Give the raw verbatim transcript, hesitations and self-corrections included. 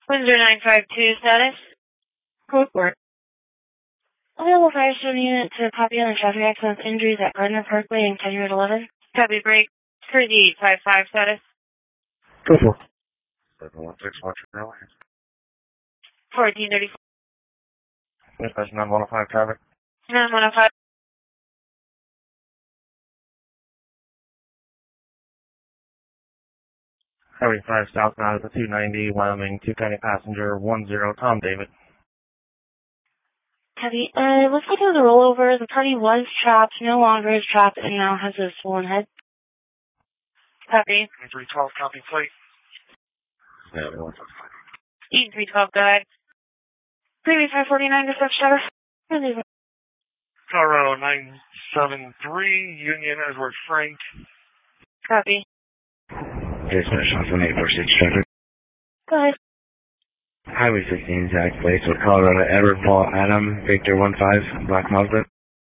Windsor nine five two status. Code work. Available Firestone unit to copy on the traffic accident injuries at Gardner Parkway and County Road eleven. Copy break. three D five five status. Go for it. seven one six, watch your rail. fourteen thirty-four. Dispatch nine one oh five traffic. nine one oh five. Highway five southbound at the two ninety, Wyoming, two county passenger, one zero, Tom David. Copy. Uh, it looks like it was a rollover. The party was trapped, no longer is trapped, and now has a swollen head. Copy. three twelve, copy plate. Yeah, one E three twelve, go ahead. Previous five forty-nine, dispatch status. Colorado nine seven three, Union Edward Frank. Copy. Dispatch one eight four six traffic. Go ahead. Highway sixteen, Zach Place with Colorado Edward Paul Adam, Victor one five, Black Mazda.